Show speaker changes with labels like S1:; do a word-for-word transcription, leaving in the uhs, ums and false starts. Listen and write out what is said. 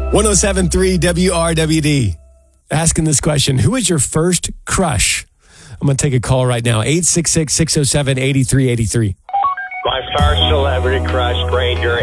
S1: one oh seven point three W R W D. Asking this question, who was your first crush? I'm going to take a call right now. eight six six, six oh seven, eight three eight three.
S2: My first celebrity crush, Granger.